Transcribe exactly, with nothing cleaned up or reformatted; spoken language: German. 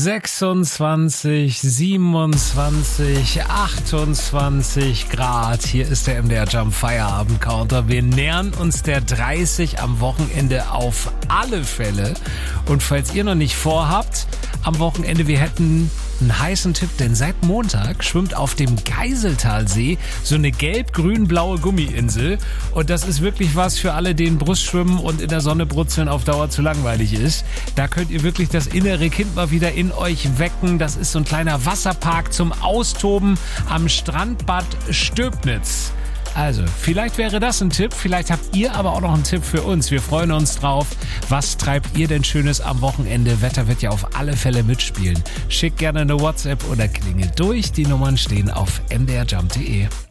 sechsundzwanzig, siebenundzwanzig, achtundzwanzig Grad. Hier ist der M D R Jump Feierabend Counter. Wir nähern uns der dreißig am Wochenende auf alle Fälle. Und falls ihr noch nicht vorhabt, am Wochenende, wir hätten einen heißen Tipp, denn seit Montag schwimmt auf dem Geiseltalsee so eine gelb-grün-blaue Gummiinsel. Und das ist wirklich was für alle, denen Brustschwimmen und in der Sonne brutzeln auf Dauer zu langweilig ist. Da könnt ihr wirklich das innere Kind mal wieder in euch wecken. Das ist so ein kleiner Wasserpark zum Austoben am Strandbad Stöbnitz. Also, vielleicht wäre das ein Tipp, vielleicht habt ihr aber auch noch einen Tipp für uns. Wir freuen uns drauf. Was treibt ihr denn Schönes am Wochenende? Wetter wird ja auf alle Fälle mitspielen. Schickt gerne eine WhatsApp oder klingelt durch. Die Nummern stehen auf m d r jump punkt d e.